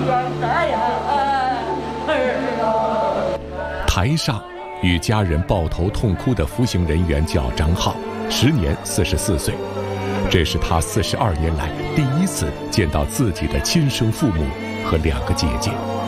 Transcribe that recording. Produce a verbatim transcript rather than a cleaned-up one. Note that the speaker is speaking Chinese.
台上与家人抱头痛哭的服刑人员叫张浩，时年四十四岁。这是他四十二年来第一次见到自己的亲生父母和两个姐姐。